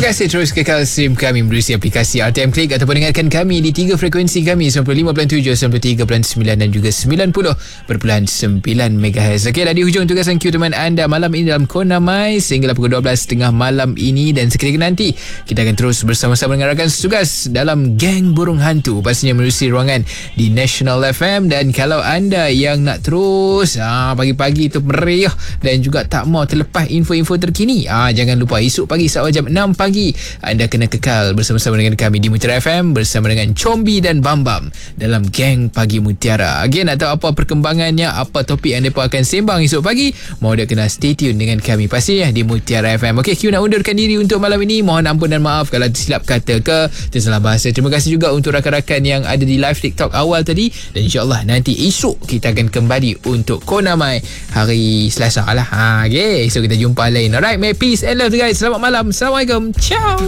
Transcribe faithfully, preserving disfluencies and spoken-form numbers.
kasih terus kekal stream kami melalui aplikasi R T M Click ataupun dengarkan kami di tiga frekuensi kami sembilan puluh lima perpuluhan tujuh, sembilan puluh tiga perpuluhan sembilan dan juga sembilan puluh perpuluhan sembilan megahertz. Okey, dah di hujung tugasan Q teman anda malam ini dalam Kona Mai sehingga pukul dua belas tiga puluh malam ini, dan seketika nanti kita akan terus bersama-sama dengan rakan setugas dalam Geng Burung Hantu pastinya melalui ruangan di National F M. Dan kalau anda yang nak terus ah, pagi-pagi tu meriah dan juga tak mau terlepas info-info terkini, ah, jangan lupa esok pagi saat jam enam pagi anda kena kekal bersama-sama dengan kami di Mutiara F M bersama dengan Combi dan Bambam dalam Geng Pagi Mutiara. Again, nak tahu apa perkembangannya, apa topik yang mereka akan sembang esok pagi, mau dah kena stay tune dengan kami pastinya di Mutiara F M. Okey, Q nak undurkan diri untuk malam ini. Mohon ampun dan maaf kalau tersilap kata ke, tersalah bahasa. Terima kasih juga untuk rakan-rakan yang ada di live TikTok awal tadi, dan insyaAllah nanti esok kita akan kembali untuk Kona Mai hari Selasa lah. Ha, okay, so kita jumpa lain. Alright, may peace and love guys. Selamat malam. Assalamualaikum. Ciao.